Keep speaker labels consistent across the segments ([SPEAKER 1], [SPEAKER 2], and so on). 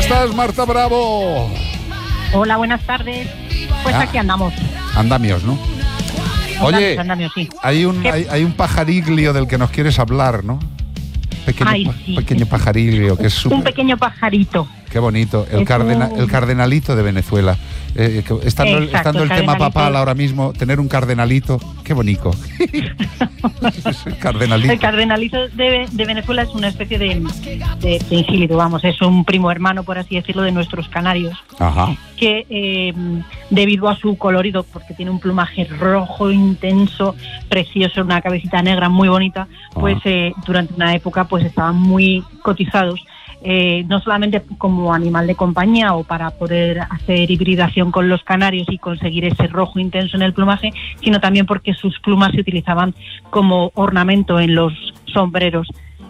[SPEAKER 1] estás, Marta Bravo?
[SPEAKER 2] Hola, buenas tardes. Pues aquí andamos.
[SPEAKER 1] Andamios, ¿no? Oye,
[SPEAKER 2] andamios, sí.
[SPEAKER 1] hay un pajariglio del que nos quieres hablar, ¿no? Pequeño pajariglio, que es súper...
[SPEAKER 2] Un pequeño pajarito.
[SPEAKER 1] Qué bonito, el cardenalito de Venezuela. Estando el tema papal ahora mismo, tener un cardenalito, qué bonito. El cardenalito.
[SPEAKER 2] El cardenalito de Venezuela es una especie de incílido, vamos, es un primo hermano, por así decirlo, de nuestros canarios.
[SPEAKER 1] Ajá.
[SPEAKER 2] Que debido a su colorido, porque tiene un plumaje rojo intenso, precioso, una cabecita negra muy bonita, pues durante una época pues estaban muy cotizados. No solamente como animal de compañía o para poder hacer hibridación con los canarios y conseguir ese rojo intenso en el plumaje, sino también porque sus plumas se utilizaban como ornamento en los sombreros.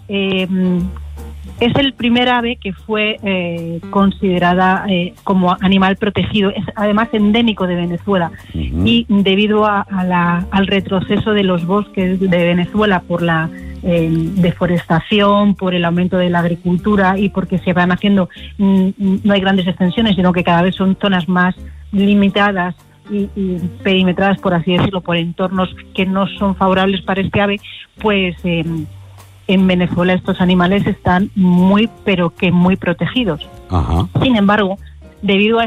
[SPEAKER 2] Es el primer ave que fue considerada como animal protegido, es además endémico de Venezuela. Y debido al retroceso de los bosques de Venezuela por la deforestación, por el aumento de la agricultura y porque se van haciendo, no hay grandes extensiones, sino que cada vez son zonas más limitadas y perimetradas, por así decirlo, por entornos que no son favorables para este ave, pues en Venezuela estos animales están muy, pero que muy protegidos. Ajá. Sin embargo, debido a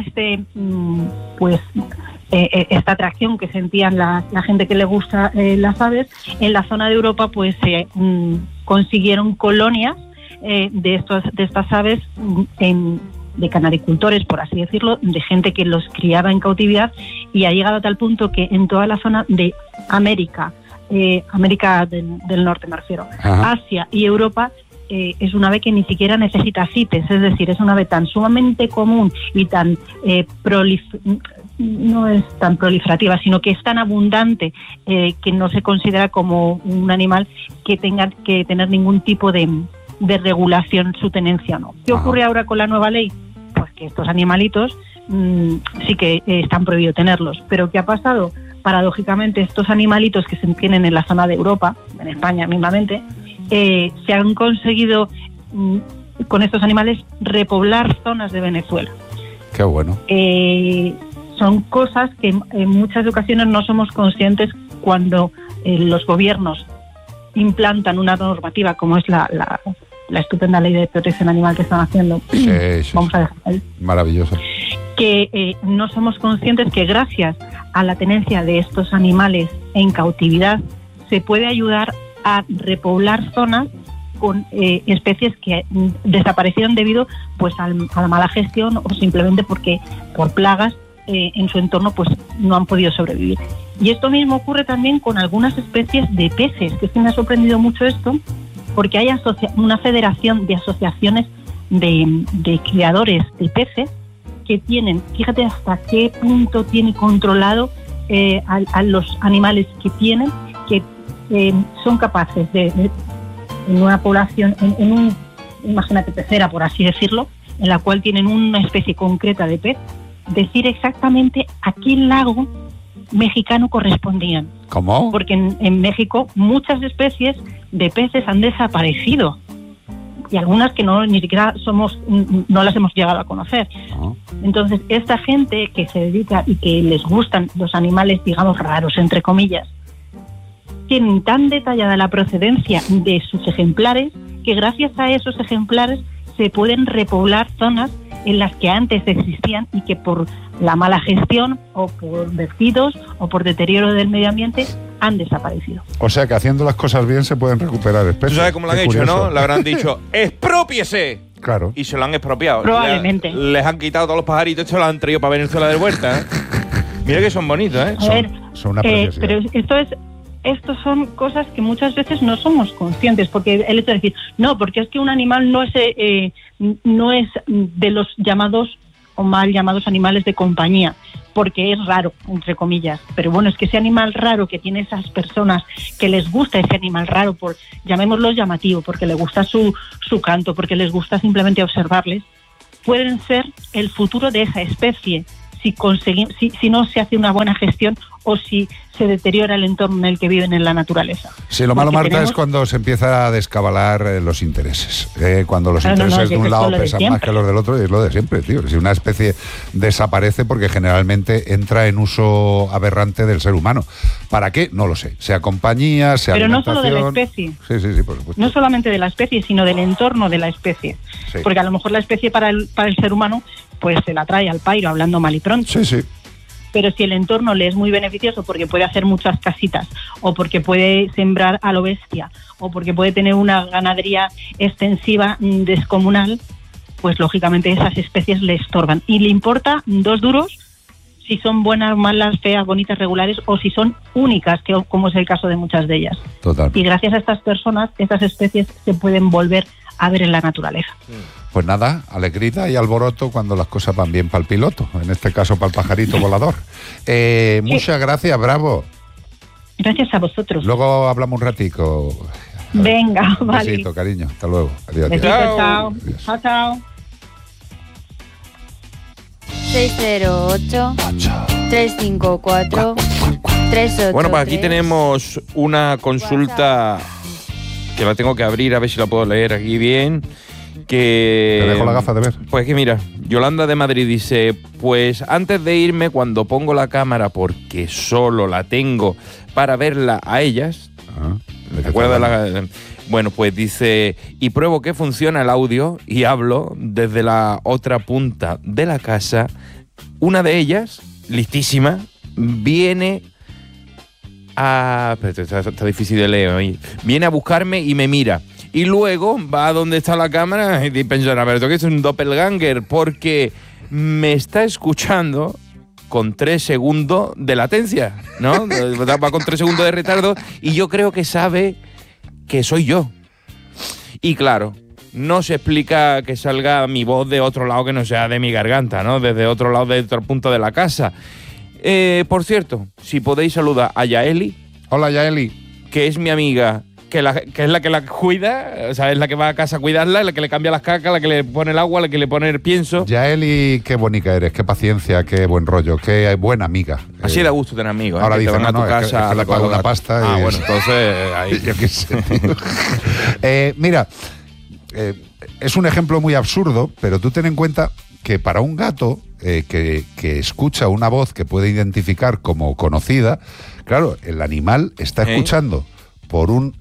[SPEAKER 2] esta atracción que sentían la gente que le gusta las aves, en la zona de Europa pues consiguieron colonias de estas aves de canaricultores, por así decirlo, de gente que los criaba en cautividad, y ha llegado a tal punto que en toda la zona de América del Norte, me refiero, ajá, Asia y Europa, es un ave que ni siquiera necesita CITES, es decir, es un ave tan sumamente común y tan no es tan proliferativa, sino que es tan abundante que no se considera como un animal que tenga que tener ningún tipo de regulación su tenencia, ¿no? ¿Qué ocurre ahora con la nueva ley? Pues que estos animalitos sí que están prohibidos tenerlos, pero ¿qué ha pasado? Paradójicamente, estos animalitos que se tienen en la zona de Europa, en España mismamente, se han conseguido con estos animales repoblar zonas de Venezuela.
[SPEAKER 1] Qué bueno.
[SPEAKER 2] Son cosas que en muchas ocasiones no somos conscientes cuando los gobiernos implantan una normativa como es la estupenda ley de protección animal que están haciendo.
[SPEAKER 1] Sí.
[SPEAKER 2] Vamos a dejar ahí.
[SPEAKER 1] Maravilloso.
[SPEAKER 2] Que no somos conscientes que gracias a la tenencia de estos animales en cautividad se puede ayudar a repoblar zonas con especies que desaparecieron debido pues a la mala gestión o simplemente porque por plagas en su entorno pues no han podido sobrevivir. Y esto mismo ocurre también con algunas especies de peces, que es que me ha sorprendido mucho esto, porque hay una federación de asociaciones de criadores de peces que tienen, fíjate hasta qué punto tiene controlado a los animales que tienen, que son capaces de en una población, imagínate pecera, por así decirlo, en la cual tienen una especie concreta de pez, decir exactamente a qué lago mexicano correspondían.
[SPEAKER 1] ¿Cómo?
[SPEAKER 2] Porque en México muchas especies de peces han desaparecido y algunas que ni siquiera no las hemos llegado a conocer. Oh. Entonces, esta gente que se dedica y que les gustan los animales, digamos, raros, entre comillas, tienen tan detallada la procedencia de sus ejemplares que gracias a esos ejemplares se pueden repoblar zonas en las que antes existían y que por la mala gestión o por vertidos o por deterioro del medio ambiente han desaparecido.
[SPEAKER 1] O sea que haciendo las cosas bien se pueden recuperar especies.
[SPEAKER 3] ¿Tú sabes cómo lo han hecho, curioso, no? Le habrán dicho, ¡exprópiese!
[SPEAKER 1] Claro.
[SPEAKER 3] Y se lo han expropiado.
[SPEAKER 2] Probablemente.
[SPEAKER 3] Les han quitado todos los pajaritos, se los han traído para Venezuela de vuelta, ¿eh? Mira que son bonitos, ¿eh?
[SPEAKER 2] A ver,
[SPEAKER 1] son una preciosidad.
[SPEAKER 2] Pero estos son cosas que muchas veces no somos conscientes, porque el hecho de decir, no, porque es que un animal no es de los llamados o mal llamados animales de compañía, porque es raro, entre comillas. Pero bueno, es que ese animal raro que tiene esas personas que les gusta ese animal raro, llamémoslo llamativo, porque les gusta su canto, porque les gusta simplemente observarles, pueden ser el futuro de esa especie si no se hace una buena gestión o si se deteriora el entorno en el que viven en la naturaleza.
[SPEAKER 1] Sí, lo malo, Marta, es cuando se empieza a descabalar los intereses. Cuando los intereses de un lado pesan más que los del otro, es lo de siempre, tío. Si una especie desaparece porque generalmente entra en uso aberrante del ser humano. ¿Para qué? No lo sé. Sea compañía, sea
[SPEAKER 2] pero
[SPEAKER 1] alimentación...
[SPEAKER 2] no solo de la especie.
[SPEAKER 1] Sí, por supuesto.
[SPEAKER 2] No solamente de la especie, sino del entorno de la especie. Sí. Porque a lo mejor la especie para el ser humano pues se la trae al pairo, hablando mal y pronto.
[SPEAKER 1] Sí.
[SPEAKER 2] Pero si el entorno le es muy beneficioso porque puede hacer muchas casitas, o porque puede sembrar a lo bestia, o porque puede tener una ganadería extensiva descomunal, pues lógicamente esas especies le estorban. Y le importa 2 duros si son buenas, malas, feas, bonitas, regulares, o si son únicas, que como es el caso de muchas de ellas.
[SPEAKER 1] Total.
[SPEAKER 2] Y gracias a estas personas, estas especies se pueden volver a ver en la naturaleza.
[SPEAKER 1] Pues nada, alegrita y alboroto cuando las cosas van bien para el piloto, en este caso para el pajarito volador. Muchas gracias, Bravo.
[SPEAKER 2] Gracias a vosotros.
[SPEAKER 1] Luego hablamos un ratico.
[SPEAKER 2] Venga, vale.
[SPEAKER 1] Un besito, cariño. Hasta luego. Adiós.
[SPEAKER 2] Besito, chao. Chao.
[SPEAKER 4] 608-354-383.
[SPEAKER 3] Bueno, pues aquí tenemos una consulta que la tengo que abrir a ver si la puedo leer aquí bien. Que
[SPEAKER 1] te dejo la gafa de ver.
[SPEAKER 3] Pues que mira, Yolanda de Madrid dice: pues antes de irme, cuando pongo la cámara, porque solo la tengo para verla a ellas, ¿te acuerdas? Bueno, pues dice, y pruebo que funciona el audio y hablo desde la otra punta de la casa. Una de ellas, listísima, viene a... Está difícil de leer. Viene a buscarme y me mira. Y luego va a donde está la cámara y piensa, a ver, ¿esto qué es un doppelganger? Porque me está escuchando con 3 segundos de latencia, ¿no? Va con 3 segundos de retardo y yo creo que sabe que soy yo. Y claro, no se explica que salga mi voz de otro lado que no sea de mi garganta, ¿no? Desde otro lado, de otro punto de la casa. Por cierto, si podéis saludar a Yaeli.
[SPEAKER 1] Hola, Yaeli.
[SPEAKER 3] Que es mi amiga, que es la que la cuida, o sea, es la que va a casa a cuidarla, la que le cambia las cacas, la que le pone el agua, la que le pone el pienso.
[SPEAKER 1] Yaeli, qué bonita eres, qué paciencia, qué buen rollo, qué buena amiga.
[SPEAKER 3] Así da gusto tener amigos.
[SPEAKER 1] Ahora
[SPEAKER 3] dicen,
[SPEAKER 1] van a tu
[SPEAKER 3] casa,
[SPEAKER 1] es que le pago una pasta.
[SPEAKER 3] Ah, bueno, entonces ahí.
[SPEAKER 1] Yo qué sé. Mira, es un ejemplo muy absurdo, pero tú ten en cuenta que para un gato que escucha una voz que puede identificar como conocida, claro, el animal está escuchando por un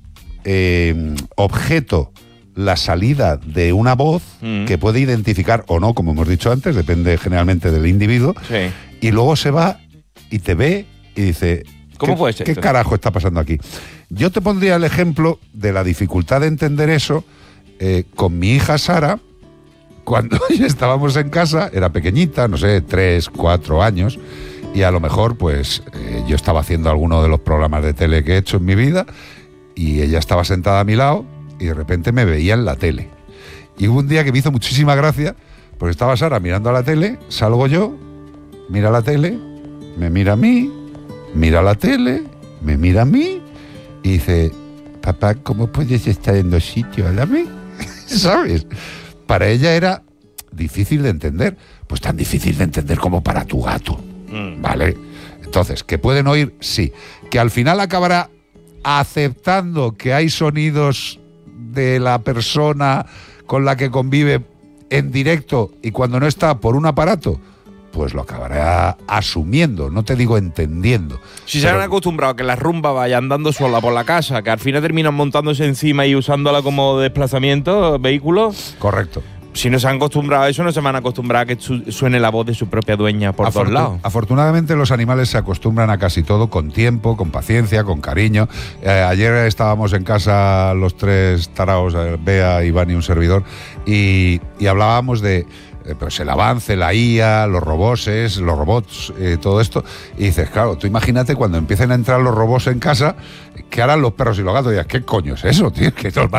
[SPEAKER 1] objeto la salida de una voz que puede identificar o no, como hemos dicho antes, depende generalmente del individuo, y luego se va y te ve y dice,
[SPEAKER 3] ¿cómo puede ser?
[SPEAKER 1] ¿Qué carajo está pasando aquí? Yo te pondría el ejemplo de la dificultad de entender eso con mi hija Sara. Cuando estábamos en casa, era pequeñita, no sé, 3, 4 años, y a lo mejor pues yo estaba haciendo alguno de los programas de tele que he hecho en mi vida, y ella estaba sentada a mi lado y de repente me veía en la tele. Y hubo un día que me hizo muchísima gracia, porque estaba Sara mirando a la tele, salgo yo, mira la tele, me mira a mí, mira la tele, me mira a mí y dice, papá, ¿cómo puedes estar en 2 sitios a la vez? ¿Sabes? Para ella era difícil de entender, pues tan difícil de entender como para tu gato, ¿vale? Entonces, ¿que pueden oír? Sí. ¿Que al final acabará aceptando que hay sonidos de la persona con la que convive en directo y cuando no está por un aparato? Pues lo acabará asumiendo, no te digo entendiendo.
[SPEAKER 3] Si se han acostumbrado a que la rumba vaya andando sola por la casa, que al final terminan montándose encima y usándola como desplazamiento, vehículo.
[SPEAKER 1] Correcto.
[SPEAKER 3] Si no se han acostumbrado a eso, no se van a acostumbrar a que suene la voz de su propia dueña por todos lados.
[SPEAKER 1] Afortunadamente los animales se acostumbran a casi todo con tiempo, con paciencia, con cariño. Ayer estábamos en casa los 3 taraos, Bea, Iván y un servidor, y hablábamos de pues el avance, la IA, los robots, todo esto. Y dices, claro, tú imagínate cuando empiecen a entrar los robots en casa, ¿qué harán los perros y los gatos? Y dices, ¿qué coño es eso, tío?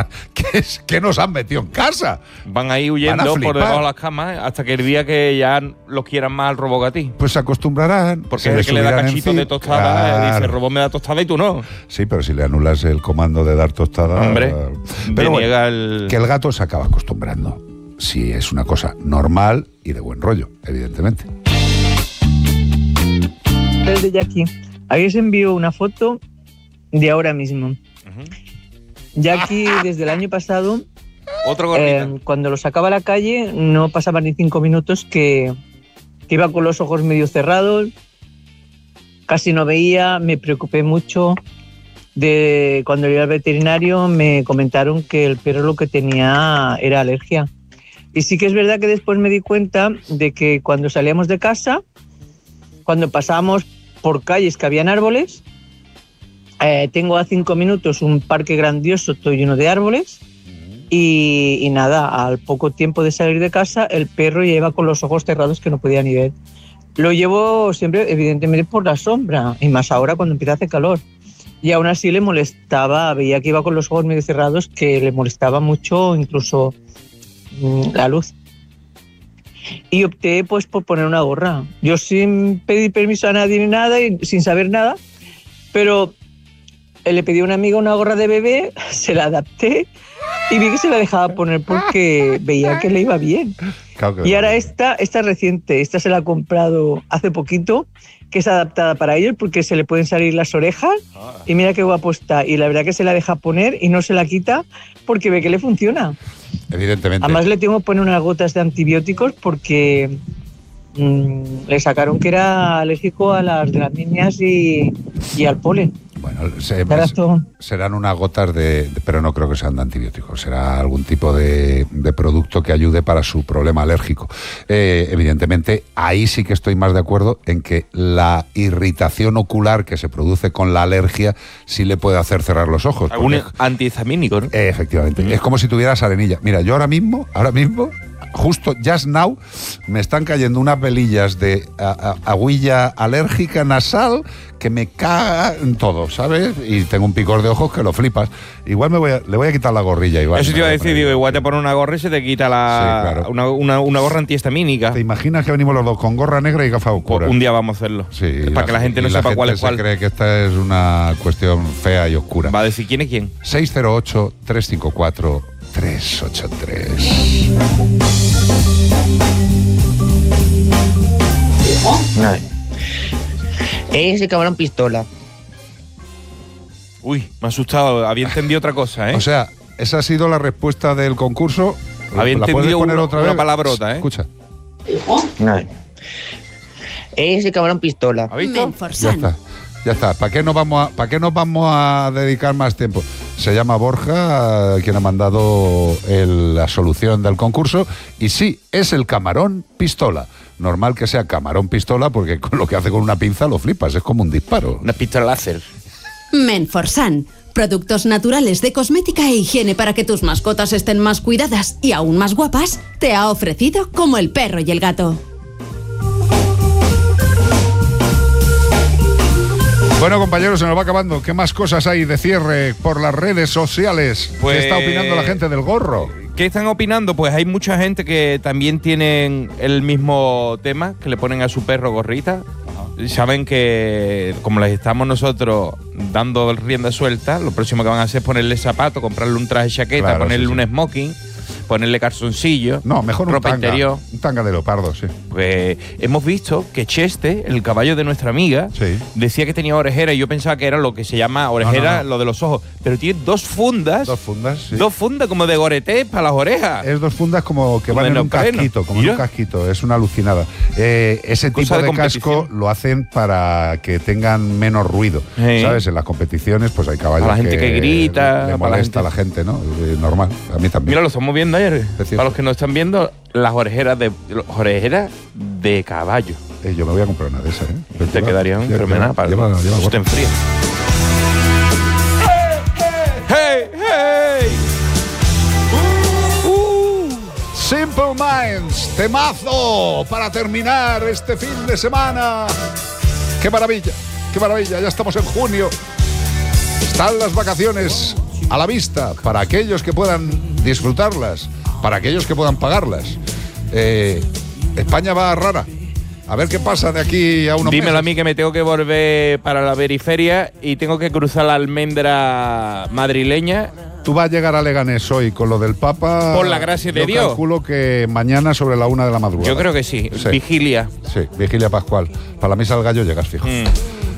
[SPEAKER 1] ¿Qué nos han metido en casa?
[SPEAKER 3] Van ahí huyendo por debajo de las camas hasta que el día que ya los quieran más al robot a ti.
[SPEAKER 1] Pues se acostumbrarán.
[SPEAKER 3] Porque es el que le da cachitos de tostada, claro. Dice, el robot me da tostada y tú no.
[SPEAKER 1] Sí, pero si le anulas el comando de dar tostada...
[SPEAKER 3] Hombre,
[SPEAKER 1] pero bueno, que el gato se acaba acostumbrando. Si es una cosa normal y de buen rollo, evidentemente.
[SPEAKER 5] Desde aquí.
[SPEAKER 4] Ahí os envío una foto de ahora mismo. Ya aquí, desde el año pasado,
[SPEAKER 3] Otro gorrita.
[SPEAKER 4] cuando lo sacaba a la calle, no pasaban ni 5 minutos que iba con los ojos medio cerrados, casi no veía, me preocupé mucho. Cuando iba al veterinario me comentaron que el perro lo que tenía era alergia. Y sí que es verdad que después me di cuenta de que cuando salíamos de casa, cuando pasábamos por calles que habían árboles, tengo a 5 minutos un parque grandioso, todo lleno de árboles, y nada, al poco tiempo de salir de casa, el perro ya iba con los ojos cerrados que no podía ni ver. Lo llevo siempre, evidentemente, por la sombra, y más ahora cuando empieza a hacer calor. Y aún así le molestaba, veía que iba con los ojos medio cerrados, que le molestaba mucho incluso la luz. Y opté pues por poner una gorra. Yo sin pedir permiso a nadie ni nada, y sin saber nada, pero le pedí a una amiga una gorra de bebé, se la adapté y vi que se la dejaba poner porque veía que le iba bien.
[SPEAKER 1] Claro que
[SPEAKER 4] Y ahora esta es reciente, esta se la ha comprado hace poquito, que es adaptada para ellos porque se le pueden salir las orejas y mira qué guapo está. Y la verdad que se la deja poner y no se la quita porque ve que le funciona.
[SPEAKER 1] Evidentemente.
[SPEAKER 4] Además le tengo que poner unas gotas de antibióticos porque le sacaron que era alérgico a las gramíneas y al polen.
[SPEAKER 1] Bueno,
[SPEAKER 4] Carazo.
[SPEAKER 1] serán unas gotas pero no creo que sean de antibióticos, será algún tipo de producto que ayude para su problema alérgico. Evidentemente, ahí sí que estoy más de acuerdo en que la irritación ocular que se produce con la alergia sí le puede hacer cerrar los ojos.
[SPEAKER 3] Algún antihistamínico, ¿no?
[SPEAKER 1] Efectivamente, es como si tuvieras arenilla. Mira, yo ahora mismo, justo just now, me están cayendo unas velillas de agüilla alérgica nasal que me cagan todo, ¿sabes? Y tengo un picor de ojos que lo flipas. Igual le voy a quitar la gorrilla, igual.
[SPEAKER 3] Eso te iba a decir, digo, igual te pone una gorra y se te quita
[SPEAKER 1] Sí, claro.
[SPEAKER 3] una gorra antihistamínica.
[SPEAKER 1] ¿Te imaginas que venimos los dos con gorra negra y gafas oscuras?
[SPEAKER 3] Un día vamos a hacerlo.
[SPEAKER 1] Sí,
[SPEAKER 3] para que la gente no sepa cuál es cuál.
[SPEAKER 1] Se cree que esta es una cuestión fea y oscura.
[SPEAKER 3] Va a decir quién es quién.
[SPEAKER 1] 608-354-383.
[SPEAKER 5] Ese cabrón pistola.
[SPEAKER 3] Uy, me ha asustado. Había entendido otra cosa, ¿eh?
[SPEAKER 1] O sea, esa ha sido la respuesta del concurso.
[SPEAKER 3] Había
[SPEAKER 1] ¿La puedes
[SPEAKER 3] entendido
[SPEAKER 1] poner otra vez?
[SPEAKER 3] una palabrota, ¿eh?
[SPEAKER 1] Escucha.
[SPEAKER 5] Ese cabrón pistola.
[SPEAKER 3] ¿Has visto?
[SPEAKER 1] Ya está. ¿Para qué nos vamos a dedicar más tiempo? Se llama Borja, quien ha mandado la solución del concurso. Y sí, es el camarón pistola. Normal que sea camarón pistola porque con lo que hace con una pinza lo flipas. Es como un disparo.
[SPEAKER 3] Una pistola láser.
[SPEAKER 6] Menforsan. Productos naturales de cosmética e higiene para que tus mascotas estén más cuidadas y aún más guapas, te ha ofrecido Como el perro y el gato.
[SPEAKER 1] Bueno, compañeros, se nos va acabando. ¿Qué más cosas hay de cierre por las redes sociales?
[SPEAKER 3] Pues,
[SPEAKER 1] ¿qué está opinando la gente del gorro?
[SPEAKER 3] ¿Qué están opinando? Pues hay mucha gente que también tienen el mismo tema, que le ponen a su perro gorrita. Saben que, como les estamos nosotros dando rienda suelta, lo próximo que van a hacer es ponerle zapatos, comprarle un traje chaqueta,
[SPEAKER 1] Claro,
[SPEAKER 3] ponerle
[SPEAKER 1] sí,
[SPEAKER 3] un smoking, ponerle calzoncillo,
[SPEAKER 1] No, mejor un
[SPEAKER 3] ropa
[SPEAKER 1] tanga.
[SPEAKER 3] interior.
[SPEAKER 1] Un tanga de leopardo, sí.
[SPEAKER 3] Pues hemos visto que Cheste, el caballo de nuestra amiga,
[SPEAKER 1] Sí.
[SPEAKER 3] decía que tenía orejera y yo pensaba que era lo que se llama orejera,
[SPEAKER 1] No.
[SPEAKER 3] lo de los ojos. Pero tiene dos fundas.
[SPEAKER 1] Dos fundas, sí.
[SPEAKER 3] Dos fundas como de goreté para las orejas.
[SPEAKER 1] Es dos fundas como que
[SPEAKER 3] Como
[SPEAKER 1] van en
[SPEAKER 3] de
[SPEAKER 1] un
[SPEAKER 3] neopreno.
[SPEAKER 1] casquito, como en
[SPEAKER 3] Mira.
[SPEAKER 1] un casquito. Es una alucinada. Ese
[SPEAKER 3] Cosa
[SPEAKER 1] tipo
[SPEAKER 3] de
[SPEAKER 1] de casco
[SPEAKER 3] competición.
[SPEAKER 1] lo hacen para que tengan menos ruido.
[SPEAKER 3] Sí.
[SPEAKER 1] ¿Sabes? En las competiciones, pues hay caballos
[SPEAKER 3] Para la gente que grita,
[SPEAKER 1] le
[SPEAKER 3] para la
[SPEAKER 1] molesta a la gente, ¿no? Normal. A mí también.
[SPEAKER 3] Mira, lo estamos viendo ayer.
[SPEAKER 1] Precioso.
[SPEAKER 3] Para los que no están viendo, las orejeras de caballo.
[SPEAKER 1] Yo me voy a comprar una de esas, ¿eh?
[SPEAKER 3] Te quedarían fenomenal para
[SPEAKER 1] lleva
[SPEAKER 3] eso te
[SPEAKER 1] gorra.
[SPEAKER 3] enfría. ¡Hey, hey!
[SPEAKER 1] Simple Minds, temazo para terminar este fin de semana. ¡Qué maravilla! ¡Qué maravilla! Ya estamos en junio. Están las vacaciones a la vista para aquellos que puedan disfrutarlas, para aquellos que puedan pagarlas. España va rara. A ver qué pasa de aquí a unos
[SPEAKER 3] Dímelo
[SPEAKER 1] meses.
[SPEAKER 3] a mí que me tengo que volver para la periferia y tengo que cruzar la almendra madrileña.
[SPEAKER 1] Tú vas a llegar a Leganés hoy con lo del Papa.
[SPEAKER 3] Por la gracia de
[SPEAKER 1] Yo
[SPEAKER 3] Dios.
[SPEAKER 1] calculo que mañana sobre la 1 de la madrugada.
[SPEAKER 3] Yo creo que sí.
[SPEAKER 1] Sí.
[SPEAKER 3] Vigilia.
[SPEAKER 1] Sí, vigilia pascual. Para la misa del gallo llegas fijo.